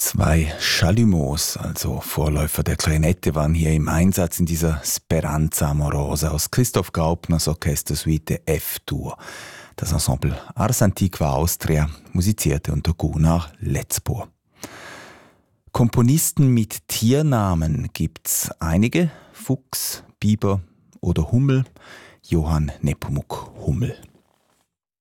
Zwei Chalumeaus, also Vorläufer der Klarinette, waren hier im Einsatz in dieser Speranza Amorosa aus Christoph Graupners Orchestersuite F-Dur. Das Ensemble Ars Antiqua Austria musizierte unter Gunnar Letzpohr. Komponisten mit Tiernamen gibt's einige: Fuchs, Biber oder Hummel. Johann Nepomuk Hummel.